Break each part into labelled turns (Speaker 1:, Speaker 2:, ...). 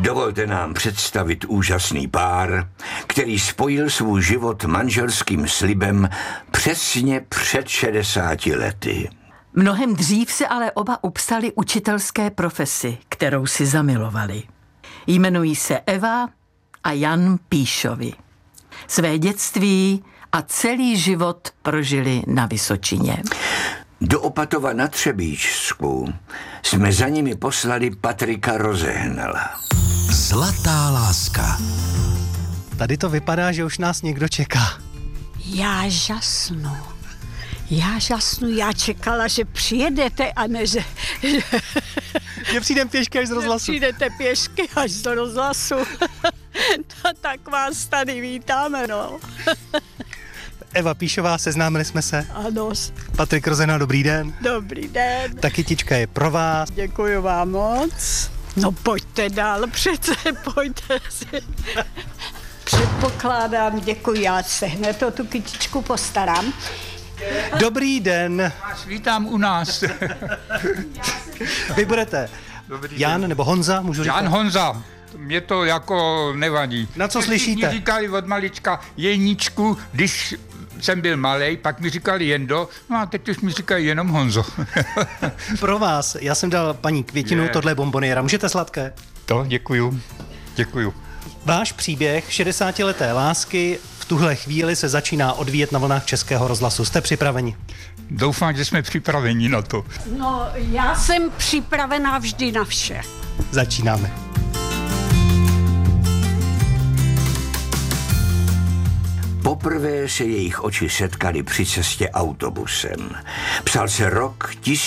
Speaker 1: Dovolte nám představit úžasný pár, který spojil svůj život manželským slibem přesně před 60 lety.
Speaker 2: Mnohem dřív se ale oba upsali učitelské profesi, kterou si zamilovali. Jmenují se Eva a Jan Píšovi. Své dětství a celý život prožili na Vysočině.
Speaker 1: Do Opatova na Třebíčsku jsme za nimi poslali Patrika Rozehnala.
Speaker 3: Zlatá láska.
Speaker 4: Tady to vypadá, že už nás někdo čeká.
Speaker 5: Já žasnu, já čekala, že přijedete a ne, že
Speaker 4: Přijdem pěšky až z rozhlasu.
Speaker 5: přijdete pěšky až do rozhlasu. Tak vás tady vítáme, no.
Speaker 4: Eva Píšová, seznámili jsme se.
Speaker 5: Ano,
Speaker 4: Patrik Rozehnal, dobrý den.
Speaker 5: dobrý den.
Speaker 4: Ta kytička je pro vás.
Speaker 5: Děkuji vám moc. No pojďte dál, přece pojďte si. Předpokládám, děkuji, já se hned o tu kytičku postarám.
Speaker 4: Dobrý den.
Speaker 6: Vás vítám u nás.
Speaker 4: Vy budete Jan nebo Honza, můžu říkat?
Speaker 6: Jan Honza. Mě to jako nevadí.
Speaker 4: Na co
Speaker 6: Všichni
Speaker 4: slyšíte?
Speaker 6: mi říkali od malička Jeníčku, když jsem byl malej, pak mi říkali Jendo, no a teď už mi říkají jenom Honzo.
Speaker 4: Pro vás, já jsem dal paní květinu, tohle je bomboniera. Můžete sladké?
Speaker 6: To, děkuju.
Speaker 4: Váš příběh 60leté lásky v tuhle chvíli se začíná odvíjet na vlnách Českého rozhlasu. Jste připraveni?
Speaker 6: Doufám, že jsme připraveni na to.
Speaker 5: No, já jsem připravená vždy na vše.
Speaker 4: Začínáme.
Speaker 1: Poprvé se jejich oči setkali při cestě autobusem. Psal se rok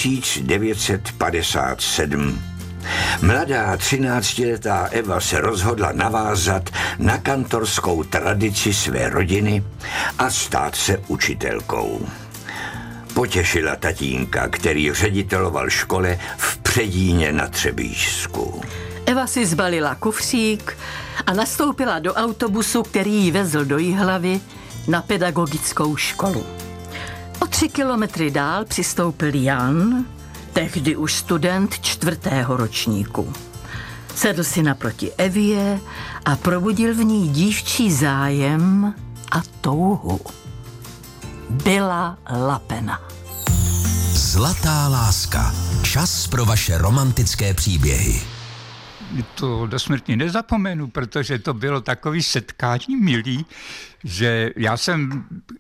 Speaker 1: 1957. Mladá 13letá Eva se rozhodla navázat na kantorskou tradici své rodiny a stát se učitelkou. Potěšila tatínka, který řediteloval škole v Předíně na Třebíčsku.
Speaker 2: Eva si zbalila kufřík a nastoupila do autobusu, který ji vezl do Jihlavy na pedagogickou školu. O 3 kilometry dál přistoupil Jan, tehdy už student 4. ročníku. Sedl si naproti Evě a probudil v ní dívčí zájem a touhu. Byla lapena.
Speaker 3: Zlatá láska. Čas pro vaše romantické příběhy.
Speaker 6: To do smrti nezapomenu, protože to bylo takový setkání milý, že já jsem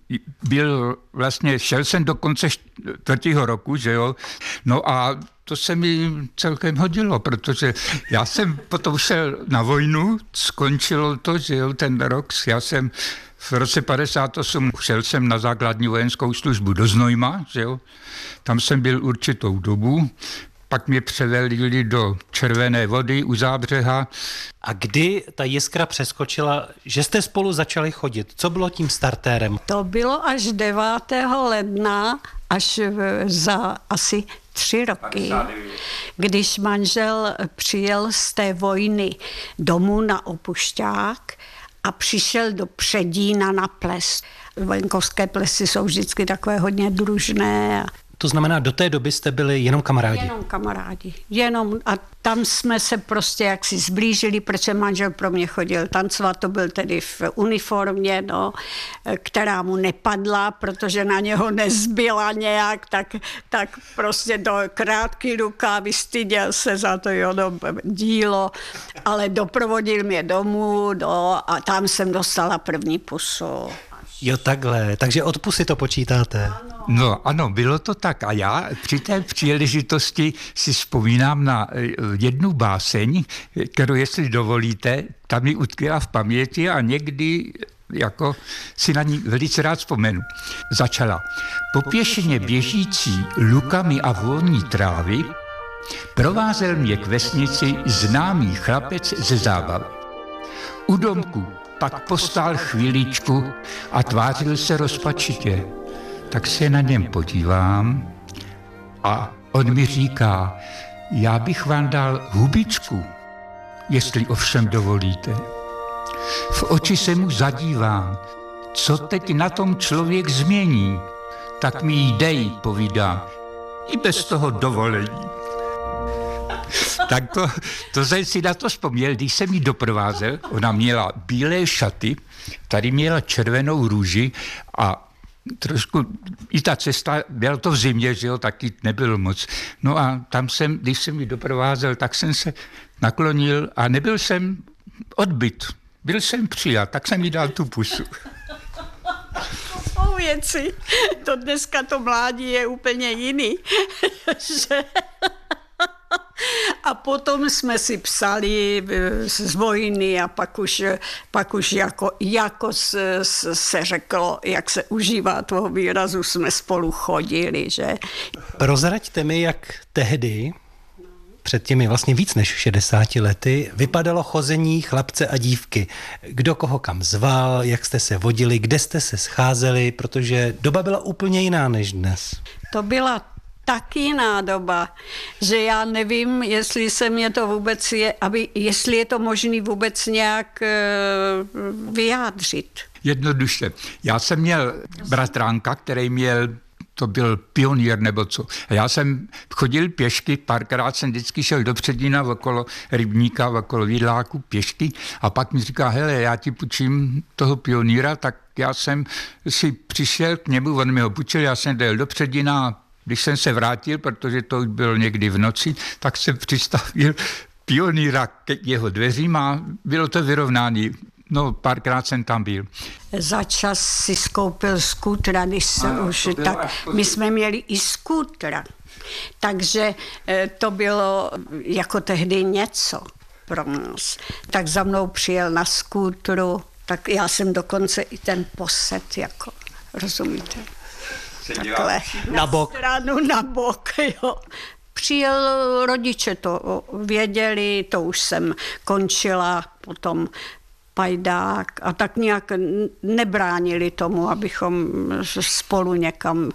Speaker 6: byl vlastně, šel jsem do konce 4. roku, že jo, no a to se mi celkem hodilo, protože já jsem potom šel na vojnu, skončilo to, že jo, ten rok, já jsem v roce 58 šel jsem na základní vojenskou službu do Znojma, že jo, tam jsem byl určitou dobu, pak mě převelili do Červené Vody u Zábřeha.
Speaker 4: A kdy ta jiskra přeskočila, že jste spolu začali chodit? Co bylo tím startérem?
Speaker 5: To bylo až 9. ledna, až za asi 3 roky, když manžel přijel z té vojny domů na opušťák a přišel do Předína na ples. Venkovské plesy jsou vždycky takové hodně družné.
Speaker 4: To znamená, do té doby jste byli jenom kamarádi?
Speaker 5: Jenom kamarádi. A tam jsme se prostě jaksi zblížili, protože manžel pro mě chodil tancovat, to byl tedy v uniformě, no, která mu nepadla, protože na něho nezbyla nějak, tak prostě do krátký rukávy, styděl se za to dílo, ale doprovodil mě domů, a tam jsem dostala první pusu.
Speaker 4: Jo, takhle. Takže od pusy to počítáte.
Speaker 6: No ano, bylo to tak. A já při té příležitosti si vzpomínám na jednu báseň, kterou, jestli dovolíte, tam mi utkvěla v paměti a někdy jako si na ní velice rád vzpomenu. Začala. Po pěšině běžící lukami a vůní trávy provázel mě k vesnici známý chlapec ze zábavy. U domku pak postál chvíličku a tvářil se rozpačitě. Tak se na něm podívám a on mi říká, já bych vám dal hubičku, jestli ovšem dovolíte. V oči se mu zadívám, co teď na tom člověk změní, tak mi ji dej, povídá, i bez toho dovolení. Tak to jsem si na to vzpomněl, když jsem ji doprovázel, ona měla bílé šaty, tady měla červenou růži a trošku, i ta cesta, byla to v zimě, že jo, taky nebylo moc. No a tam když jsem ji doprovázel, tak jsem se naklonil a nebyl jsem odbyt. Byl jsem přijat, tak jsem jí dal tu pusu.
Speaker 5: Jsou věci. To dneska to mládí je úplně jiný. A potom jsme si psali z vojny a pak už jako se řeklo, jak se užívá toho výrazu, jsme spolu chodili, že?
Speaker 4: Prozraďte mi, jak tehdy, před těmi vlastně víc než 60 lety, vypadalo chození chlapce a dívky. Kdo koho kam zval, jak jste se vodili, kde jste se scházeli, protože doba byla úplně jiná než dnes.
Speaker 5: To byla tak jiná doba, že já nevím, jestli se mě to vůbec jestli je to možné vůbec nějak vyjádřit.
Speaker 6: Jednoduše. Já jsem měl bratránka, který měl, to byl pionýr nebo co. A já jsem chodil pěšky, párkrát jsem vždycky šel do Předina okolo Rybníka, okolo Vídláku pěšky a pak mi říká, hele, já ti půjčím toho pionýra, tak já jsem si přišel k němu, on mi ho půjčil, já jsem dojel do Předina a když jsem se vrátil, protože to už bylo někdy v noci, tak jsem přistavil pionýra k jeho dveřím a bylo to vyrovnání. No, párkrát jsem tam byl.
Speaker 5: Za čas si skoupil skútra, když se už tak... My jsme měli i skútra, takže to bylo jako tehdy něco pro nás. Tak za mnou přijel na skútru, tak já jsem dokonce i ten posed, jako, rozumíte? Takhle,
Speaker 4: na bok.
Speaker 5: Stranu, na bok, jo. Přijel, rodiče to věděli, to už jsem končila, potom pajdák a tak nějak nebránili tomu, abychom spolu někam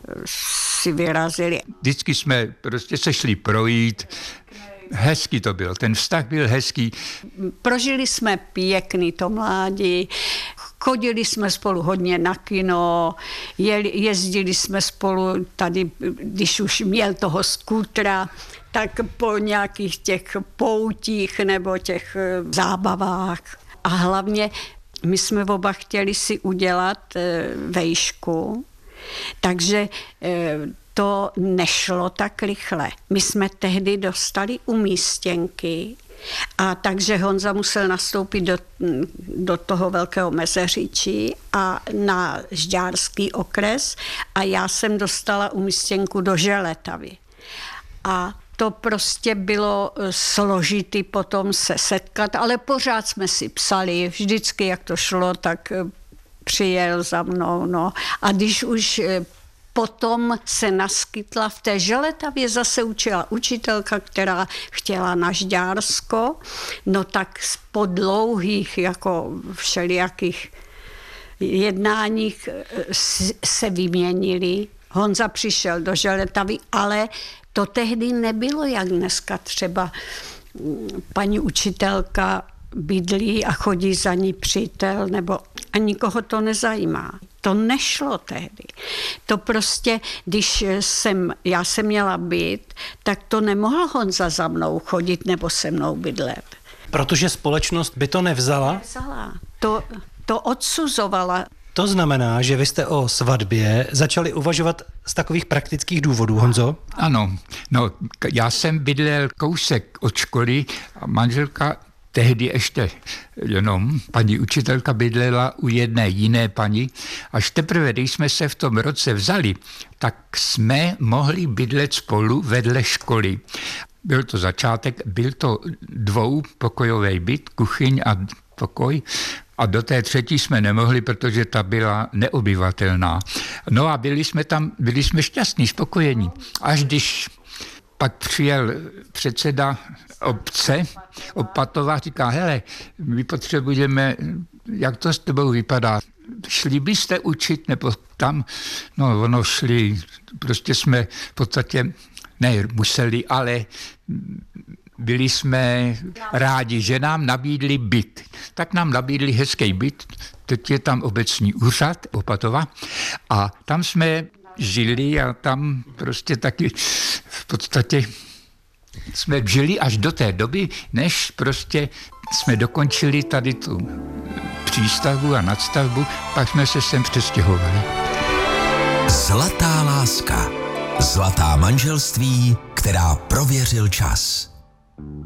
Speaker 5: si vyrazili.
Speaker 6: Vždycky jsme prostě se šli projít, hezký to byl, ten vztah byl hezký.
Speaker 5: Prožili jsme pěkný to mládí, chodili jsme spolu hodně na kino, jezdili jsme spolu tady, když už měl toho skútra, tak po nějakých těch poutích nebo těch zábavách. A hlavně my jsme oba chtěli si udělat vejšku, takže to nešlo tak rychle. My jsme tehdy dostali umístěnky a takže Honza musel nastoupit do toho Velkého Mezeříčí a na Žďárský okres a já jsem dostala umístěnku do Želetavy. A to prostě bylo složitý potom se setkat, ale pořád jsme si psali, vždycky jak to šlo, tak přijel za mnou. No. A když už potom se naskytla v té Želetavě, zase učila učitelka, která chtěla na Žďársko, no tak po dlouhých jako všelijakých jednáních se vyměnili. Honza přišel do Želetavy, ale to tehdy nebylo, jak dneska třeba paní učitelka bydlí a chodí za ní přítel, nebo a nikoho to nezajímá. To nešlo tehdy. To prostě, když já jsem měla byt, tak to nemohl Honza za mnou chodit nebo se mnou bydlet.
Speaker 4: Protože společnost by to nevzala?
Speaker 5: Nevzala. To odsuzovala.
Speaker 4: To znamená, že vy jste o svatbě začali uvažovat z takových praktických důvodů, Honzo?
Speaker 6: Ano, no, já jsem bydlel kousek od školy a manželka tehdy ještě jenom paní učitelka bydlela u jedné jiné paní. Až teprve, když jsme se v tom roce vzali, tak jsme mohli bydlet spolu vedle školy. Byl to začátek, byl to dvoupokojový byt, kuchyň a pokoj. A do té třetí jsme nemohli, protože ta byla neobyvatelná. No a byli jsme šťastní, spokojení. Až když pak přijel předseda obce Opatova, říká, hele, my potřebujeme, jak to s tebou vypadá? Šli byste učit, nebo tam? No, ono šli, prostě jsme v podstatě, ne museli, ale byli jsme rádi, že nám nabídli byt. Tak nám nabídli hezký byt, teď je tam obecní úřad Opatova a tam jsme žili a tam prostě taky v podstatě jsme žili až do té doby, než prostě jsme dokončili tady tu přístavbu a nadstavbu, pak jsme se sem přestěhovali.
Speaker 3: Zlatá láska. Zlatá manželství, která prověřil čas.